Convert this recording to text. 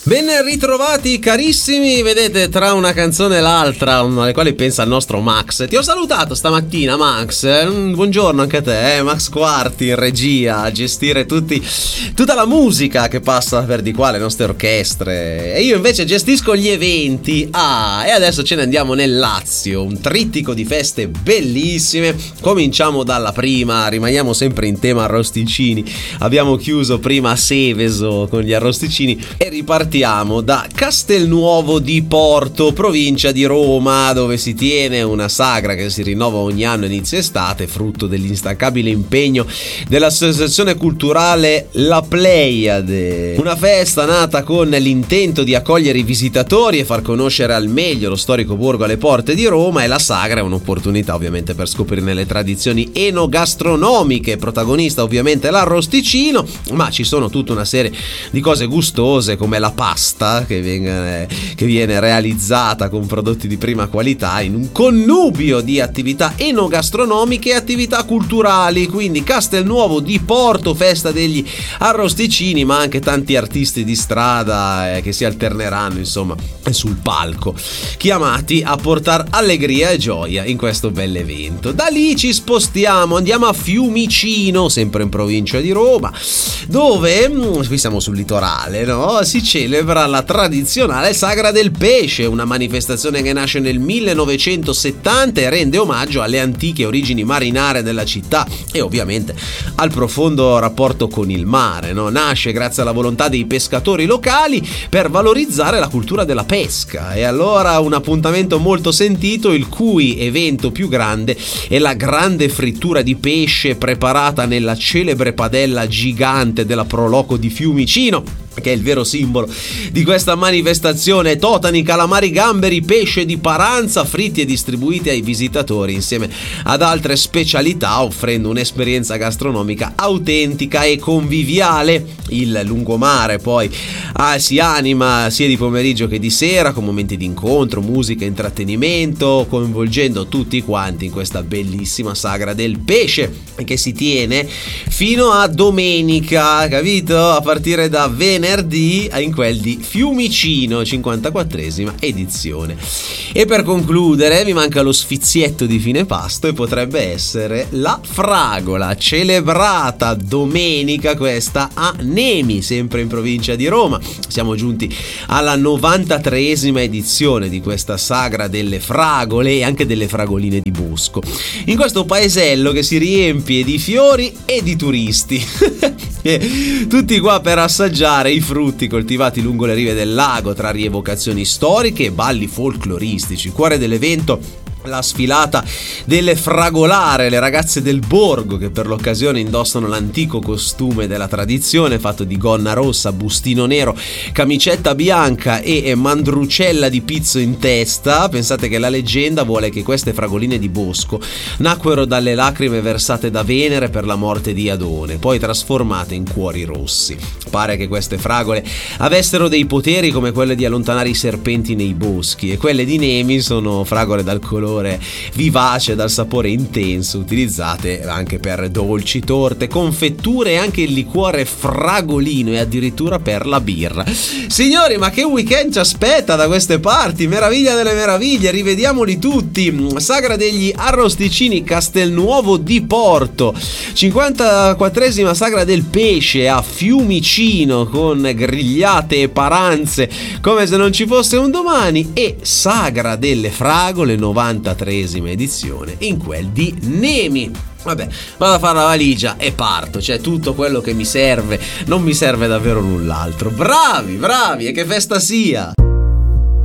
Ben ritrovati carissimi, vedete tra una canzone e l'altra, alle quali pensa il nostro Max. Ti ho salutato stamattina Max, buongiorno anche a te, Max Quarti in regia a gestire tutta la musica che passa per di qua, le nostre orchestre, e io invece gestisco gli eventi. E adesso ce ne andiamo nel Lazio, un trittico di feste bellissime. Cominciamo dalla prima, rimaniamo sempre in tema arrosticini, abbiamo chiuso prima a Seveso con gli arrosticini e ripartiamo da Castelnuovo di Porto, provincia di Roma, dove si tiene una sagra che si rinnova ogni anno inizio estate, frutto dell'instancabile impegno dell'associazione culturale La Pleiade. Una festa nata con l'intento di accogliere i visitatori e far conoscere al meglio lo storico borgo alle porte di Roma, e la sagra è un'opportunità ovviamente per scoprire le tradizioni enogastronomiche. Protagonista ovviamente l'arrosticino, ma ci sono tutta una serie di cose gustose come la pasta che viene realizzata con prodotti di prima qualità in un connubio di attività enogastronomiche e attività culturali. Quindi Castelnuovo di Porto, festa degli arrosticini, ma anche tanti artisti di strada che si alterneranno insomma sul palco, chiamati a portare allegria e gioia in questo bell'evento. Da lì ci spostiamo, andiamo a Fiumicino, sempre in provincia di Roma, dove qui siamo sul litorale, no? Si celebra la tradizionale Sagra del Pesce, una manifestazione che nasce nel 1970 e rende omaggio alle antiche origini marinare della città e ovviamente al profondo rapporto con il mare, no? Nasce grazie alla volontà dei pescatori locali per valorizzare la cultura della pesca, e allora un appuntamento molto sentito, il cui evento più grande è la grande frittura di pesce preparata nella celebre padella gigante della Proloco di Fiumicino, che è il vero simbolo di questa manifestazione. Totani, calamari, gamberi, pesce di Paranza fritti e distribuiti ai visitatori insieme ad altre specialità, offrendo un'esperienza gastronomica autentica e conviviale. Il lungomare poi si anima sia di pomeriggio che di sera con momenti di incontro, musica e intrattenimento, coinvolgendo tutti quanti in questa bellissima Sagra del Pesce che si tiene fino a domenica, capito? A partire da venerdì in quel di Fiumicino, 54esima edizione. E per concludere mi manca lo sfizietto di fine pasto, e potrebbe essere la fragola, celebrata domenica questa a Nemi, sempre in provincia di Roma. Siamo giunti alla 93esima edizione di questa sagra delle fragole e anche delle fragoline di bosco, in questo paesello che si riempie di fiori e di turisti tutti qua per assaggiare i frutti coltivati lungo le rive del lago, tra rievocazioni storiche e balli folcloristici. Cuore dell'evento la sfilata delle fragolare, le ragazze del borgo che per l'occasione indossano l'antico costume della tradizione fatto di gonna rossa, bustino nero, camicetta bianca e mandrucella di pizzo in testa. Pensate che la leggenda vuole che queste fragoline di bosco nacquero dalle lacrime versate da Venere per la morte di Adone, poi trasformate in cuori rossi. Pare che queste fragole avessero dei poteri come quello di allontanare i serpenti nei boschi, e quelle di Nemi sono fragole dal colore vivace, dal sapore intenso, utilizzate anche per dolci, torte, confetture e anche il liquore fragolino, e addirittura per la birra. Signori, ma che weekend ci aspetta da queste parti? Meraviglia delle meraviglie, rivediamoli tutti. Sagra degli arrosticini, Castelnuovo di Porto, 54esima Sagra del Pesce a Fiumicino, con grigliate e paranze come se non ci fosse un domani, e Sagra delle Fragole, 93esima edizione, in quel di Nemi. Vabbè, vado a fare la valigia e parto, c'è tutto quello che mi serve, non mi serve davvero null'altro. Bravi, e che festa sia!